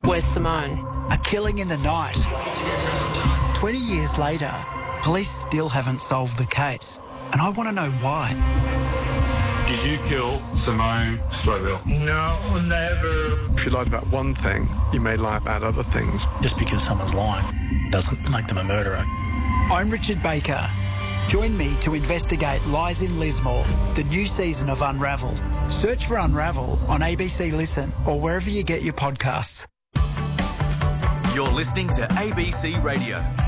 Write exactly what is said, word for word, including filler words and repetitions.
Where's Simone? A killing in the night. twenty years later, police still haven't solved the case. And I want to know why. Did you kill Simone Stroville? No, never. If you lied about one thing, you may lie about other things. Just because someone's lying doesn't make them a murderer. I'm Richard Baker. Join me to investigate Lies in Lismore, the new season of Unravel. Search for Unravel on A B C Listen or wherever you get your podcasts. You're listening to A B C Radio.